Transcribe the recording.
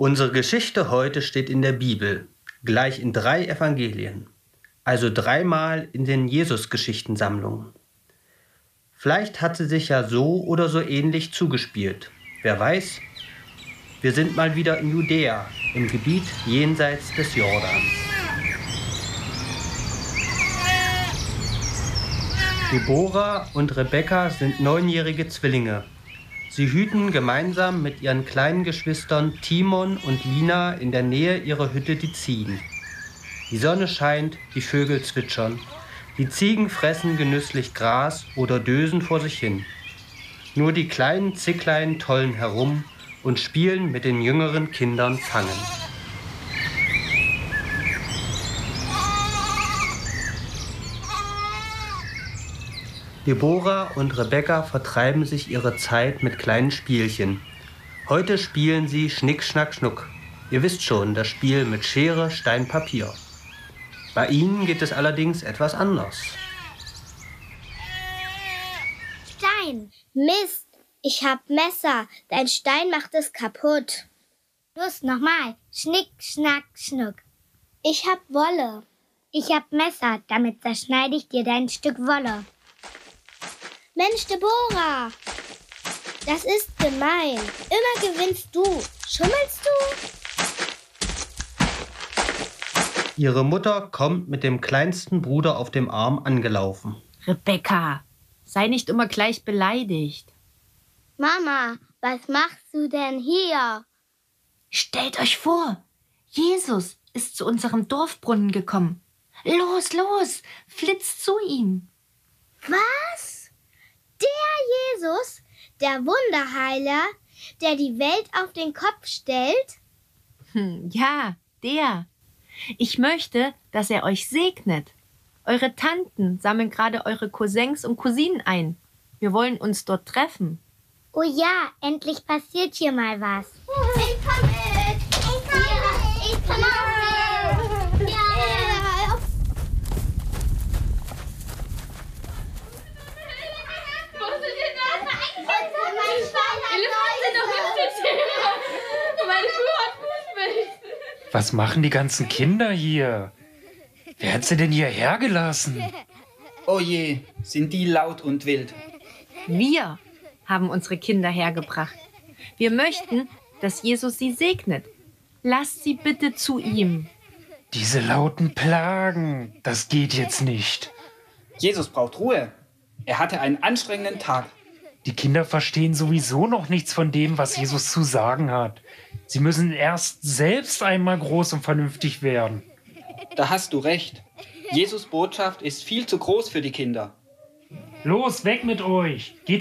Unsere Geschichte heute steht in der Bibel, gleich in 3 Evangelien, also 3-mal in den Jesus-Geschichtensammlungen. Vielleicht hat sie sich ja so oder so ähnlich zugespielt. Wer weiß? Wir sind mal wieder in Judäa, im Gebiet jenseits des Jordans. Deborah und Rebekka sind 9-jährige Zwillinge. Sie hüten gemeinsam mit ihren kleinen Geschwistern Timon und Lina in der Nähe ihrer Hütte die Ziegen. Die Sonne scheint, die Vögel zwitschern. Die Ziegen fressen genüsslich Gras oder dösen vor sich hin. Nur die kleinen Zicklein tollen herum und spielen mit den jüngeren Kindern Fangen. Deborah und Rebekka vertreiben sich ihre Zeit mit kleinen Spielchen. Heute spielen sie Schnick, Schnack, Schnuck. Ihr wisst schon, das Spiel mit Schere, Stein, Papier. Bei ihnen geht es allerdings etwas anders. Stein, Mist, ich hab Messer, dein Stein macht es kaputt. Los, nochmal, Schnick, Schnack, Schnuck. Ich hab Wolle. Ich hab Messer, damit zerschneide ich dir dein Stück Wolle. Mensch, Deborah, das ist gemein. Immer gewinnst du. Schummelst du? Ihre Mutter kommt mit dem kleinsten Bruder auf dem Arm angelaufen. Rebekka, sei nicht immer gleich beleidigt. Mama, was machst du denn hier? Stellt euch vor, Jesus ist zu unserem Dorfbrunnen gekommen. Los, los, flitzt zu ihm. Was? Der Jesus, der Wunderheiler, der die Welt auf den Kopf stellt? Ja, der. Ich möchte, dass er euch segnet. Eure Tanten sammeln gerade eure Cousins und Cousinen ein. Wir wollen uns dort treffen. Oh ja, endlich passiert hier mal was. Ich komm mit! Ich komm mit! Ich komm mit! Ja! Wo sind wir da? Elefanten noch Hüfte. Meine Kuh hat Fußmilch. Was machen die ganzen Kinder hier? Wer hat sie denn hierher gelassen? Oh je, sind die laut und wild. Wir haben unsere Kinder hergebracht. Wir möchten, dass Jesus sie segnet. Lasst sie bitte zu ihm. Diese lauten Plagen, das geht jetzt nicht. Jesus braucht Ruhe. Er hatte einen anstrengenden Tag. Die Kinder verstehen sowieso noch nichts von dem, was Jesus zu sagen hat. Sie müssen erst selbst einmal groß und vernünftig werden. Da hast du recht. Jesus' Botschaft ist viel zu groß für die Kinder. Los, weg mit euch! Geht